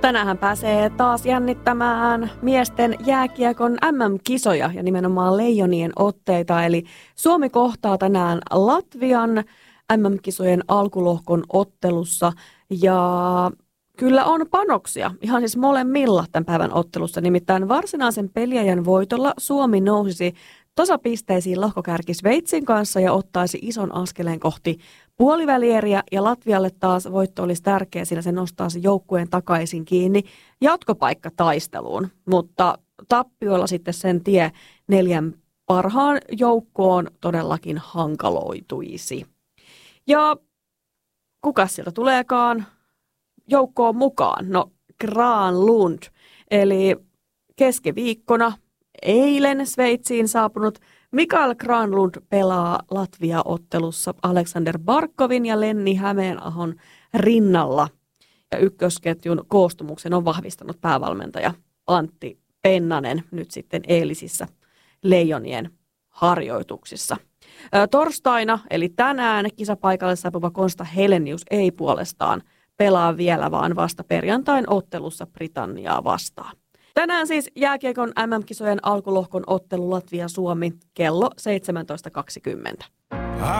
Tänään pääsee taas jännittämään miesten jääkiekon MM-kisoja ja nimenomaan Leijonien otteita. Eli Suomi kohtaa tänään Latvian MM-kisojen alkulohkon ottelussa ja kyllä on panoksia ihan siis molemmilla tämän päivän ottelussa. Nimittäin varsinaisen peliajan voitolla Suomi nousisi tasapisteisiin lohkokärki Sveitsin kanssa ja ottaisi ison askeleen kohti puolivälieriä, ja Latvialle taas voitto olisi tärkeä, sillä se nostaisi joukkueen takaisin kiinni jatkopaikkataisteluun, mutta tappioilla sitten sen tie 4 parhaan joukkoon todellakin hankaloituisi. Ja kuka sieltä tuleekaan joukkoon mukaan? No Granlund, eli keskiviikkona eilen Sveitsiin saapunut Mikael Granlund pelaa Latvia-ottelussa Alexander Barkovin ja Lenni Hämeenahon rinnalla. Ja ykkösketjun koostumuksen on vahvistanut päävalmentaja Antti Pennanen nyt sitten eilisissä Leijonien harjoituksissa. Torstaina eli tänään kisapaikalle saapuva Konsta Helenius ei puolestaan pelaa vielä, vaan vasta perjantain ottelussa Britanniaa vastaan. Tänään siis jääkiekon MM-kisojen alkulohkon ottelu Latvia-Suomi kello 17.20.